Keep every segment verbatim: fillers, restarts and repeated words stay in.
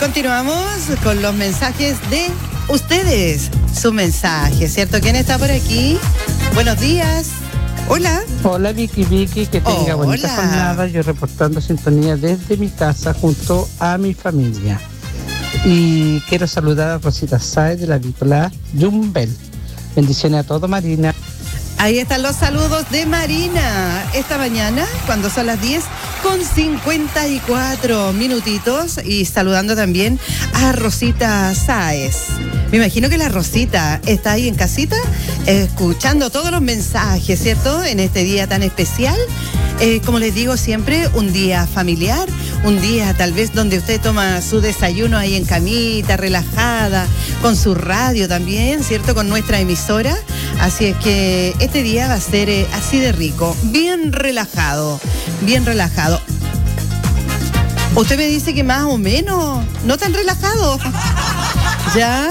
Continuamos con los mensajes de ustedes. Su mensaje, ¿cierto? ¿Quién está por aquí? Buenos días. Hola. Hola Vicky, Vicky, que tenga Hola. bonita jornada. Yo reportando sintonía desde mi casa junto a mi familia. Y quiero saludar a Rosita Sáez de la avícola Yumbel. Bendiciones a todos, Marina. Ahí están los saludos de Marina. Esta mañana, cuando son las diez con cincuenta y cuatro minutitos. Y saludando también a Rosita Sáez. Me imagino que la Rosita está ahí en casita, escuchando todos los mensajes, ¿cierto? En este día tan especial. Eh, como les digo siempre, un día familiar, un día tal vez donde usted toma su desayuno ahí en camita, relajada, con su radio también, ¿cierto? Con nuestra emisora. Así es que este día va a ser eh, así de rico, bien relajado, bien relajado. Usted me dice que más o menos, no tan relajado. ¿Ya?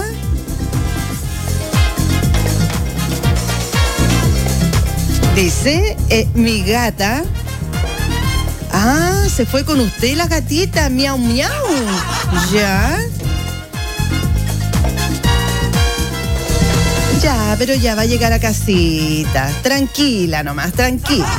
Dice, eh, mi gata. Ah, se fue con usted la gatita, miau, miau. ¿Ya? Ya, pero ya va a llegar a casita. Tranquila nomás, tranquila.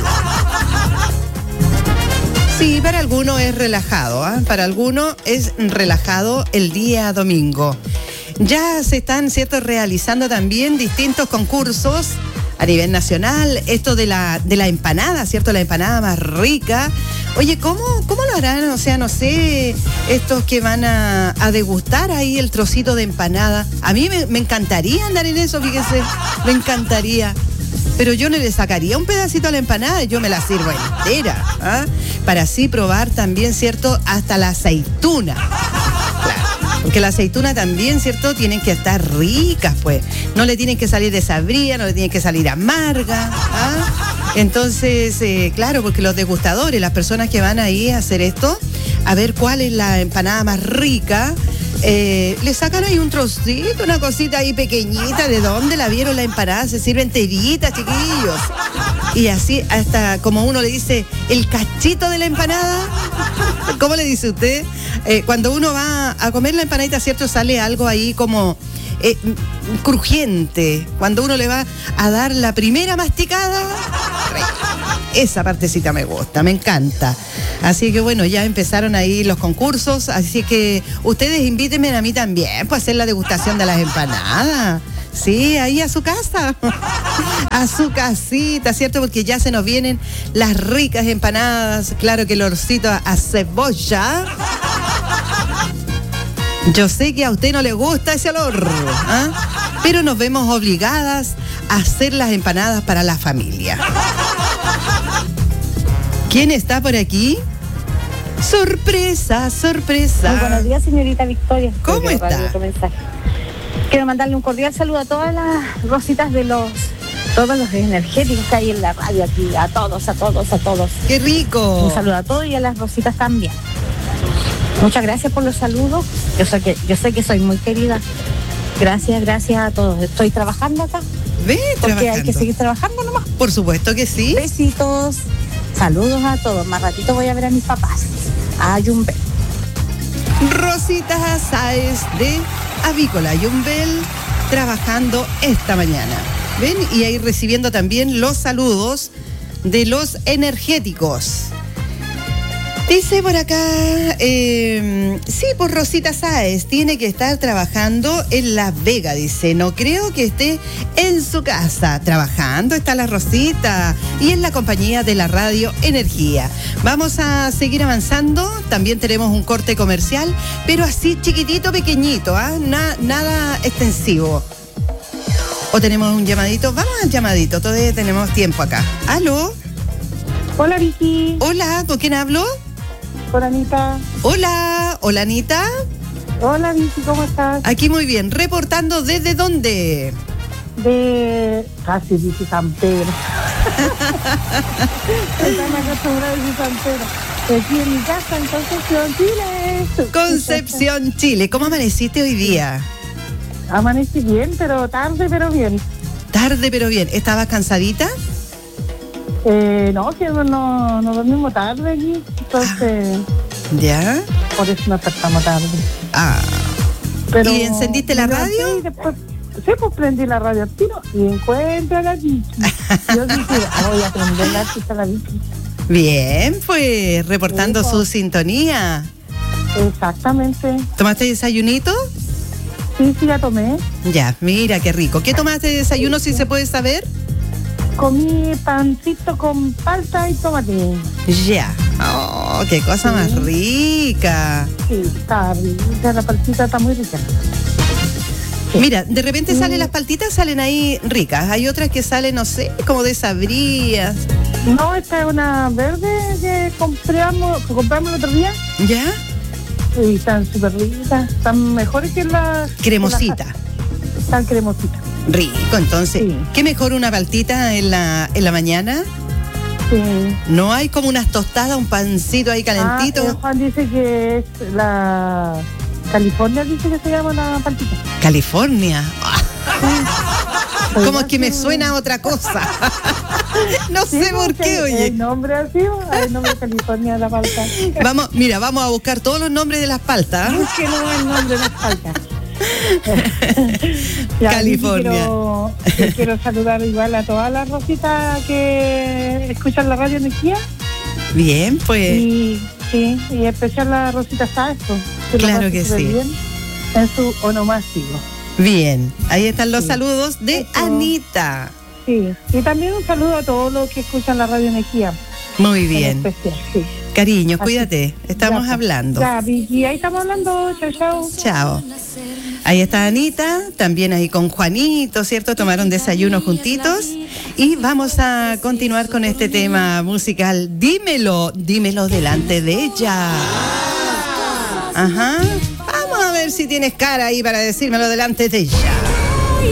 Sí, para algunos es relajado, ¿eh? Para algunos es relajado el día domingo. Ya se están, ¿cierto?, realizando también distintos concursos a nivel nacional, esto de la, de la empanada, ¿cierto? La empanada más rica. Oye, ¿cómo, cómo lo harán? O sea, no sé, estos que van a, a degustar ahí el trocito de empanada. A mí me, me encantaría andar en eso, fíjese, me encantaría. Pero yo no le sacaría un pedacito a la empanada, yo me la sirvo entera, ¿ah? Para así probar también, ¿cierto?, hasta la aceituna. Claro, porque la aceituna también, ¿cierto?, tienen que estar ricas, pues. No le tienen que salir desabrida, no le tienen que salir amarga, ¿ah? Entonces, eh, claro, porque los degustadores, las personas que van ahí a hacer esto, a ver cuál es la empanada más rica, eh, le sacan ahí un trocito, una cosita ahí pequeñita. ¿De dónde la vieron la empanada? Se sirve enterita, chiquillos. Y así hasta, como uno le dice, el cachito de la empanada. ¿Cómo le dice usted? Eh, cuando uno va a comer la empanadita, ¿cierto?, sale algo ahí como eh, crujiente. Cuando uno le va a dar la primera masticada, esa partecita me gusta, me encanta. Así que bueno, ya empezaron ahí los concursos, así que ustedes invítenme a mí también, pues, a hacer la degustación de las empanadas. Sí, ahí a su casa, a su casita, ¿cierto? Porque ya se nos vienen las ricas empanadas, claro que el olorcito a cebolla. Yo sé que a usted no le gusta ese olor, ¿ah? Pero nos vemos obligadas a hacer las empanadas para la familia. ¿Quién está por aquí? Sorpresa, sorpresa. Muy buenos días, señorita Victoria. ¿Cómo Quiero está? darle otro mensaje. Quiero mandarle un cordial saludo a todas las rositas de los, todos los energéticos que hay en la radio aquí, a todos, a todos, a todos. ¡Qué rico! Un saludo a todos y a las rositas también. Muchas gracias por los saludos. Yo sé que, yo sé que soy muy querida. Gracias, gracias a todos. Estoy trabajando acá. Ve, porque trabajando. hay que seguir trabajando nomás. Por supuesto que sí. Besitos. Saludos a todos. Más ratito voy a ver a mis papás. A Yumbel. Rosita Sáez de Avícola Yumbel trabajando esta mañana. ¿Ven? Y ahí recibiendo también los saludos de los energéticos. Dice por acá, eh, sí, pues Rosita Sáez tiene que estar trabajando en La Vega, dice. No creo que esté en su casa. Trabajando está la Rosita y en la compañía de la radio Energía. Vamos a seguir avanzando. También tenemos un corte comercial, pero así chiquitito, pequeñito, ¿ah? Na- nada extensivo. ¿O tenemos un llamadito? Vamos al llamadito, todavía tenemos tiempo acá. ¿Aló? Hola, Vicky. Hola, ¿con quién hablo? Hola, Anita. Hola, hola Anita. Hola, Vicky, ¿cómo estás? Aquí muy bien, reportando desde dónde. De casi dice San Pedro. Están acostumbrados a decir San Pedro. Aquí en mi casa, en Concepción, Chile. Concepción, Chile. ¿Cómo amaneciste hoy día? Amanecí bien, pero tarde, pero bien. Tarde, pero bien. ¿Estabas cansadita? Eh, no, que no, no, no dormimos tarde aquí, entonces ¿Ya? por eso nos tratamos tarde. Ah. Pero ¿Y encendiste la me levanté radio? y después, sí, pues prendí la radio al tiro y encuentro a la Vicky. Yo dije, ah, voy a prender la artista a la Vicky. Bien, pues reportando Sí, su pues. sintonía. Exactamente. ¿Tomaste desayunito? Sí, sí, ya tomé. Ya, mira qué rico. ¿Qué tomaste de desayuno, si se puede saber? Comí pancito con palta y tomate. Ya. Oh, qué cosa Sí. más rica. Sí, está rica, la paltita está muy rica. Mira, de repente Sí. salen las paltitas, salen ahí ricas. Hay otras que salen, no sé, como desabrías. No, esta es una verde que compramos, que compramos el otro día ¿Ya? y están súper ricas, están mejores que las... Cremosita. que las- Están cremositas. Rico, entonces. Sí. ¿Qué mejor una paltita en la, en la mañana? Sí. ¿No hay como unas tostadas, un pancito ahí calentito? Ah, eh, Juan dice que es la... California dice que se llama la paltita. California. Como Oiga, que me sí. suena a otra cosa. No Sí, sé por porque qué, El oye. nombre así, el nombre de California de la palta. Vamos, mira, vamos a buscar todos los nombres de las paltas. Es que no el nombre de la palta. Ya, California. Quiero, quiero saludar igual a todas las rositas que escuchan la radio Energía. Bien, pues. Y, sí, y especial a Rosita Sáez, pues, lo Claro pase que súper sí. bien en su onomástico. Bien, ahí están los Sí. saludos de Eso. Anita. Sí, y también un saludo a todos los que escuchan la radio Energía. Muy En bien. especial, sí. Cariño, Así. cuídate. Estamos Ya, pues. hablando. Ya, Vicky, ahí estamos hablando. Chao, chao. Chao. Ahí está Anita, también ahí con Juanito, ¿cierto? Tomaron desayuno juntitos. Y vamos a continuar con este tema musical. Dímelo, dímelo delante de ella. Ajá. Vamos a ver si tienes cara ahí para decírmelo delante de ella.